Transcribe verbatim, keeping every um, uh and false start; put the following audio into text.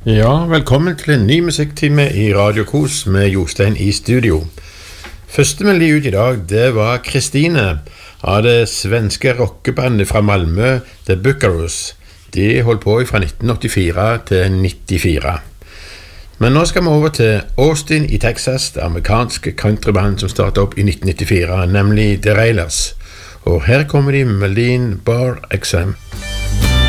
Ja, velkommen til en ny musikktime i Radio Kos med Jostein i studio. Første melodi ut i dag, det var Kristine av det svenske rockebandet fra Malmö, The Buckaroos. De holdt på fra nitten åttifire til nittifire. Men nå skal vi over til Austin i Texas, det amerikanske countryband som startet opp i nitten nittifire, nemlig The Railers. Og her kommer de med melodien Bar Exam.